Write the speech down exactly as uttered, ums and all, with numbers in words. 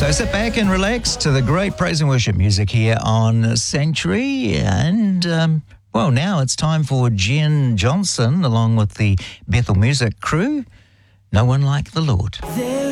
So sit back and relax to the great praise and worship music here on Sanctuary. And, um, well, now it's time for Jen Johnson along with the Bethel Music crew. No One Like the Lord.